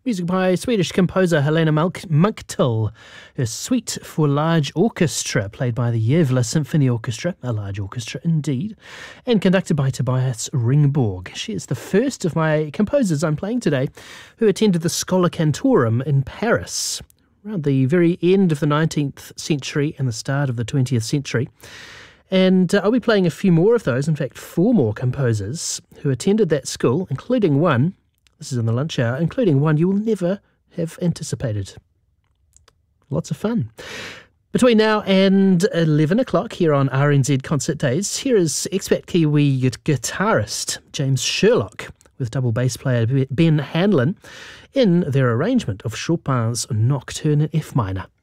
Music by Swedish composer Helena Munktull. Her Suite for Large Orchestra, played by the Gävle Symphony Orchestra, a large orchestra indeed, and conducted by Tobias Ringborg. She is the first of my composers I'm playing today who attended the Schola Cantorum in Paris around the very end of the 19th century and the start of the 20th century. And I'll be playing a few more of those, in fact 4 more composers who attended that school, including one, this is in the lunch hour, including one you will never have anticipated. Lots of fun. Between now and 11 o'clock here on RNZ Concert Days, here is expat Kiwi guitarist James Sherlock with double bass player Ben Hanlon in their arrangement of Chopin's Nocturne in F minor.